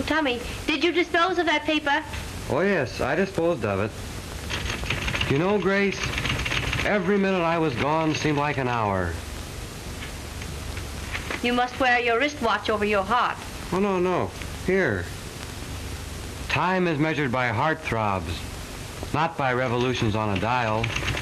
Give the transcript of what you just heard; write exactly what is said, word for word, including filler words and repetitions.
Tommy, did you dispose of that paper? Oh, yes, I disposed of it. You know, Grace, every minute I was gone seemed like an hour. You must wear your wristwatch over your heart. Oh, no, no. Here. Time is measured by heart throbs, not by revolutions on a dial.